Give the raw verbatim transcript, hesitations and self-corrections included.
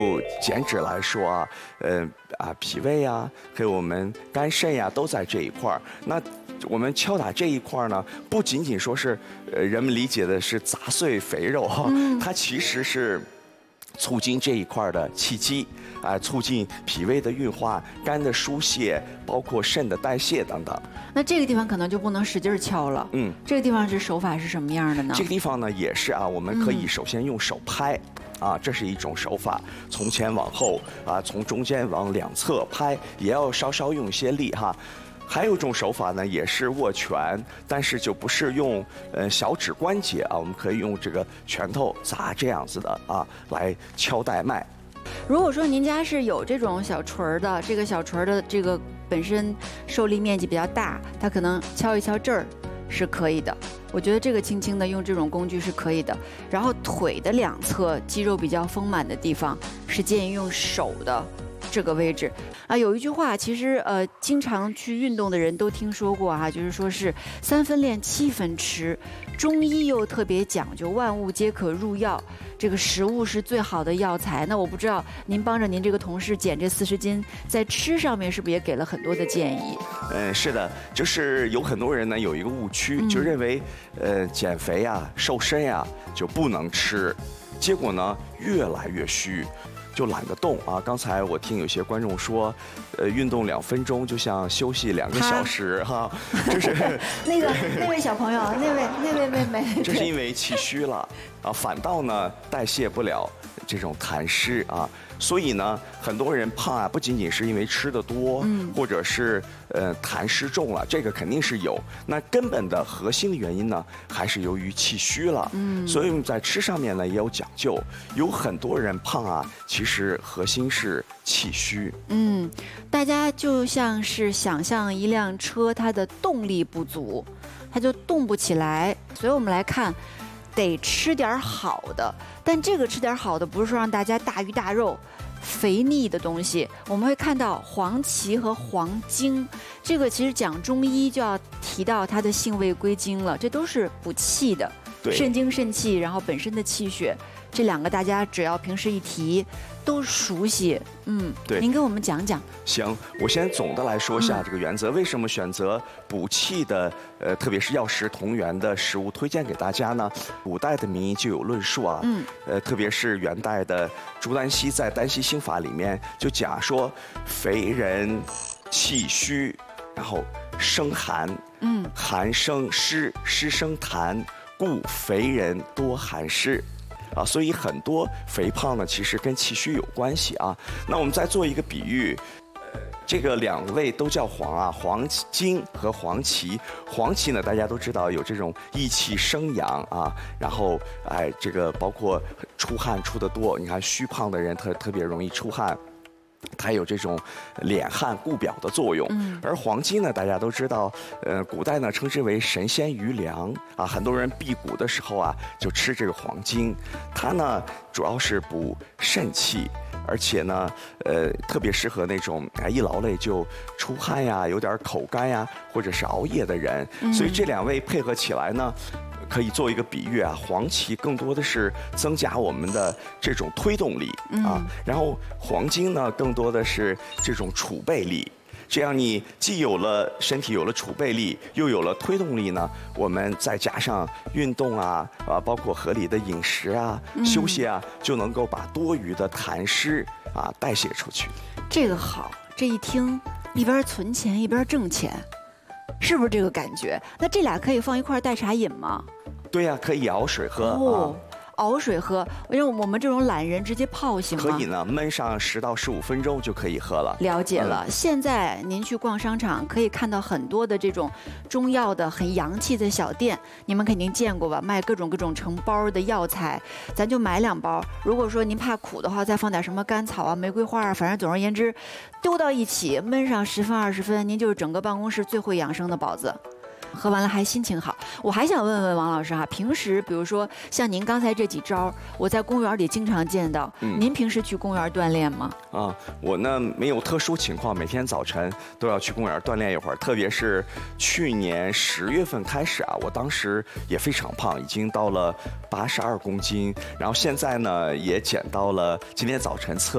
减脂来说啊，呃啊，脾胃啊，还有我们肝肾呀、都在这一块儿。那我们敲打这一块儿呢，不仅仅说是呃人们理解的是砸碎肥肉哈，嗯、它其实是促进这一块的气机啊、呃，促进脾胃的运化、肝的疏泄，包括肾的代谢等等。 那这个地方可能就不能使劲敲了。嗯，这个地方是手法是什么样的呢？ 这个地方呢，也是啊，我们可以首先用手拍。嗯啊，这是一种手法，从前往后啊，从中间往两侧拍，也要稍稍用一些力哈。还有一种手法呢，也是握拳，但是就不是用呃小指关节啊，我们可以用这个拳头砸这样子的啊，来敲带脉。 如果说您家是有这种小锤儿的，这个小锤儿的这个本身受力面积比较大，它可能敲一敲这儿是可以的。我觉得这个轻轻的用这种工具是可以的。然后腿的两侧肌肉比较丰满的地方，是建议用手的这个位置。啊，有一句话，其实呃，经常去运动的人都听说过哈、啊，就是说是三分练七分吃。中医又特别讲究万物皆可入药，这个食物是最好的药材。那我不知道您帮着您这个同事减这四十斤，在吃上面是不是也给了很多的建议？ 嗯，是的，就是有很多人呢有一个误区，嗯、就认为呃减肥呀、瘦身呀就不能吃，结果呢越来越虚。就懒得动啊！刚才我听有些观众说，呃，运动两分钟就像休息两个小时哈，就是那个那位小朋友，那位那位妹妹， 这是因为气虚了啊，反倒呢代谢不了这种痰湿啊，所以呢，很多人胖啊，不仅仅是因为吃的多，嗯，或者是呃痰湿重了，这个肯定是有。那根本的核心的原因呢，还是由于气虚了，嗯，所以我们在吃上面呢也有讲究。有很多人胖啊，其实核心是气虚。 嗯，大家就像是想象一辆车，它的动力不足，它就动不起来。所以我们来看。得吃点好的，但这个吃点好的不是说让大家大鱼大肉、肥腻的东西。我们会看到黄芪和黄精，这个其实讲中医就要提到它的性味归经了，这都是补气的，肾精肾气，然后本身的气血，这两个大家只要平时一提都熟悉。嗯，对，您给我们讲讲。 行，我先总的来说一下这个原则，嗯、为什么选择补气的，呃，特别是药食同源的食物推荐给大家呢？古代的名医就有论述啊，嗯，呃，特别是元代的朱丹溪在《丹溪心法》里面就讲说，肥人气虚，然后生寒，嗯，寒生湿，湿生痰，故肥人多寒湿。啊，所以很多肥胖呢，其实跟气虚有关系啊。那我们再做一个比喻，呃，这个两位都叫黄啊，黄精和黄芪。黄芪呢，大家都知道有这种益气生阳啊，然后哎，这个包括出汗出得多，你看虚胖的人特特别容易出汗。它有这种敛汗固表的作用，嗯、而黄精呢，大家都知道，呃，古代呢称之为神仙余粮啊，很多人辟谷的时候啊就吃这个黄精，它呢主要是补肾气，而且呢，呃，特别适合那种啊一劳累就出汗呀、有点口干呀，或者是熬夜的人，嗯、所以这两位配合起来呢。可以做一个比喻啊，黄芪更多的是增加我们的这种推动力啊，嗯、然后黄精呢更多的是这种储备力。这样你既有了身体有了储备力，又有了推动力呢，我们再加上运动啊啊，包括合理的饮食啊、嗯、休息啊，就能够把多余的痰湿啊代谢出去。 这个好，这一听一边存钱一边挣钱。是不是这个感觉？那这俩可以放一块代茶饮吗？ 对呀、啊，可以熬水喝。 哦，啊、熬水喝，因为我们这种懒人直接泡行吗？ 可以呢，焖上十到十五分钟就可以喝了。 了解了。嗯、现在您去逛商场，可以看到很多的这种中药的很洋气的小店，你们肯定见过吧？卖各种各种成包的药材，咱就买两包。如果说您怕苦的话，再放点什么甘草啊、玫瑰花啊，反正总而言之，丢到一起焖上十分二十分，您就是整个办公室最会养生的宝子。喝完了还心情好。我还想问问王老师哈，平时比如说像您刚才这几招，我在公园里经常见到，嗯、您平时去公园锻炼吗？ 啊，我呢没有特殊情况，每天早晨都要去公园锻炼一会儿。特别是去年十月份开始啊，我当时也非常胖，已经到了八十二公斤，然后现在呢也减到了今天早晨测。